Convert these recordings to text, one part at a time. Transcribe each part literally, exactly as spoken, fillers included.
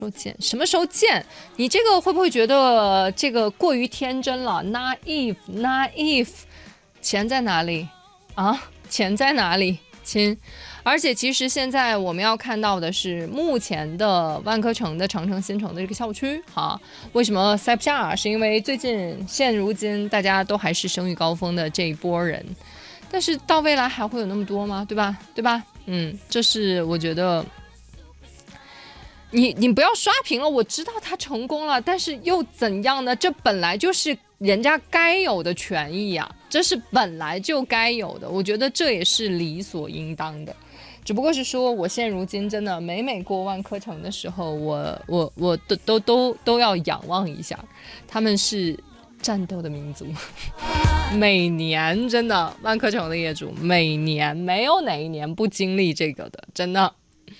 时候见？什么时候见？你这个会不会觉得这个过于天真了 ？naive naive， 钱在哪里啊？钱在哪里，亲？而且其实现在我们要看到的是，目前的万科城的长城新城的这个校区，哈，为什么塞不下？是因为最近现如今大家都还是生育高峰的这一波人，但是到未来还会有那么多吗？对吧？对吧？嗯，这是我觉得。你你不要刷屏了，我知道他成功了，但是又怎样呢？这本来就是人家该有的权益呀、啊，这是本来就该有的，我觉得这也是理所应当的。只不过是说，我现如今真的每每过万科城的时候，我我我都都都都要仰望一下，他们是战斗的民族。每年真的万科城的业主，每年没有哪一年不经历这个的，真的。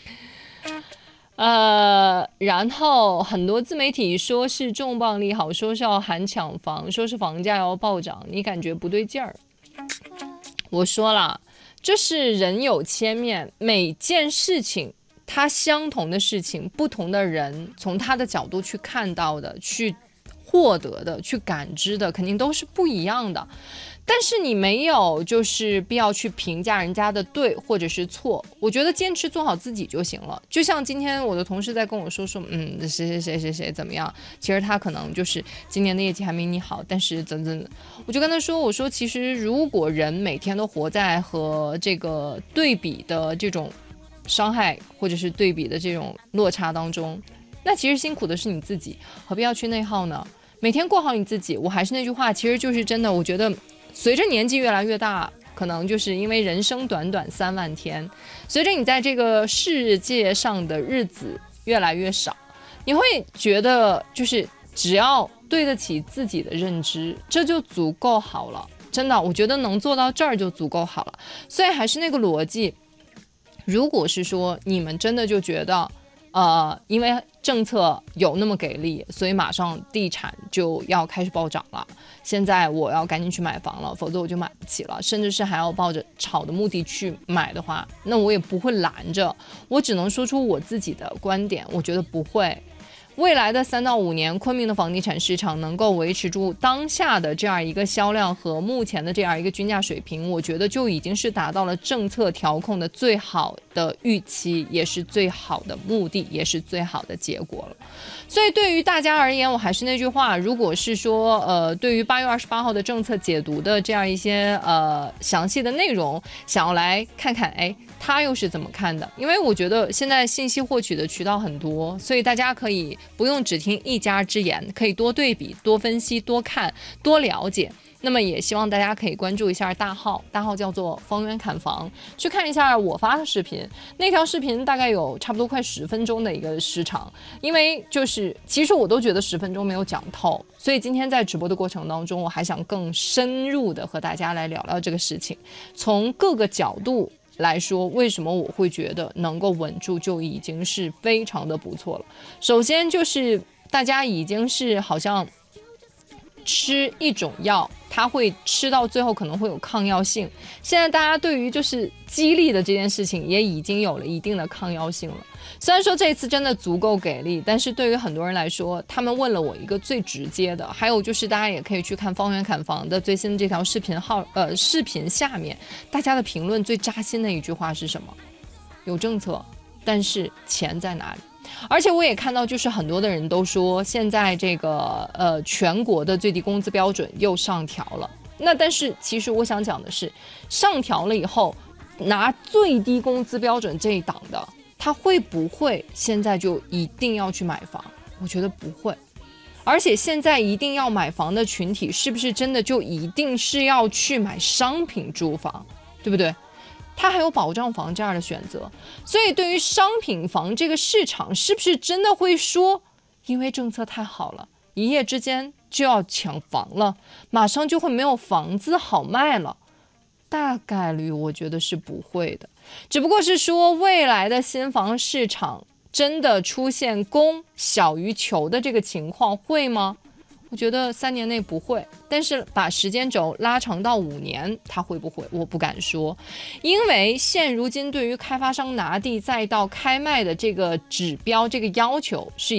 呃，然后很多自媒体说是重磅利好，说是要喊抢房，说是房价要暴涨，你感觉不对劲儿。我说了，这是人有千面，每件事情它相同的事情，不同的人从他的角度去看到的，去获得的，去感知的，肯定都是不一样的。但是你没有就是必要去评价人家的对或者是错，我觉得坚持做好自己就行了。就像今天我的同事在跟我说说，嗯，谁谁谁谁谁怎么样，其实他可能就是今年的业绩还没你好，但是怎怎，我就跟他说，我说其实如果人每天都活在和这个对比的这种伤害或者是对比的这种落差当中，那其实辛苦的是你自己，何必要去内耗呢？每天过好你自己。我还是那句话，其实就是真的，我觉得随着年纪越来越大，可能就是因为人生短短三万天，随着你在这个世界上的日子越来越少，你会觉得就是只要对得起自己的认知，这就足够好了。真的，我觉得能做到这儿就足够好了。所以还是那个逻辑，如果是说你们真的就觉得呃，因为政策有那么给力，所以马上地产就要开始暴涨了。现在我要赶紧去买房了，否则我就买不起了，甚至是还要抱着炒的目的去买的话，那我也不会拦着，我只能说出我自己的观点，我觉得不会。未来的三到五年，昆明的房地产市场能够维持住当下的这样一个销量和目前的这样一个均价水平，我觉得就已经是达到了政策调控的最好的预期，也是最好的目的，也是最好的结果了。所以对于大家而言，我还是那句话，如果是说呃，对于八月二十八号的政策解读的这样一些呃详细的内容，想要来看看，哎，他又是怎么看的？因为我觉得现在信息获取的渠道很多，所以大家可以不用只听一家之言，可以多对比、多分析、多看、多了解。那么也希望大家可以关注一下大号，大号叫做方圆砍房，去看一下我发的视频。那条视频大概有差不多快十分钟的一个时长，因为就是其实我都觉得十分钟没有讲透，所以今天在直播的过程当中，我还想更深入的和大家来聊聊这个事情，从各个角度来说，为什么我会觉得能够稳住就已经是非常的不错了。首先就是大家已经是好像吃一种药，它会吃到最后可能会有抗药性。现在大家对于就是激励的这件事情也已经有了一定的抗药性了。虽然说这次真的足够给力，但是对于很多人来说，他们问了我一个最直接的，还有就是大家也可以去看方圆砍房的最新这条视频号，呃，视频下面大家的评论最扎心的一句话是什么？有政策，但是钱在哪里？而且我也看到，就是很多的人都说，现在这个呃全国的最低工资标准又上调了。那但是其实我想讲的是，上调了以后，拿最低工资标准这一档的，他会不会现在就一定要去买房？我觉得不会。而且现在一定要买房的群体，是不是真的就一定是要去买商品住房，对不对？它还有保障房这样的选择，所以对于商品房这个市场，是不是真的会说，因为政策太好了，一夜之间就要抢房了，马上就会没有房子好卖了？大概率我觉得是不会的，只不过是说未来的新房市场真的出现供小于求的这个情况会吗？我觉得三年内不会，但是把时间轴拉长到五年，它会不会？我不敢说，因为现如今对于开发商拿地再到开卖的这个指标、这个要求是